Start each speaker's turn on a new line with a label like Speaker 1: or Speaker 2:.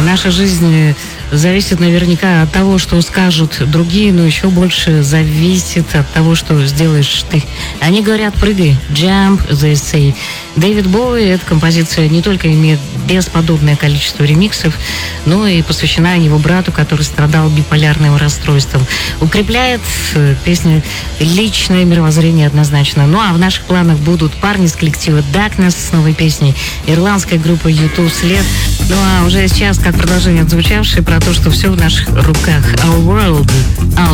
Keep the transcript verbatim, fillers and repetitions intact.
Speaker 1: наша жизнь зависит наверняка от того, что скажут другие, но еще больше зависит от того, что сделаешь ты. Они говорят, прыгай, jump, they say. Дэвид Боуи, эта композиция не только имеет бесподобное количество ремиксов, но и посвящена его брату, который страдал биполярным расстройством. Укрепляет песня личное мировоззрение однозначно. Ну а в наших планах будут парни с коллектива Darkness с новой песней, ирландская группа ю ту «След». Ну а уже сейчас, как продолжение отзвучавшее, про то, что все в наших руках. Our world, our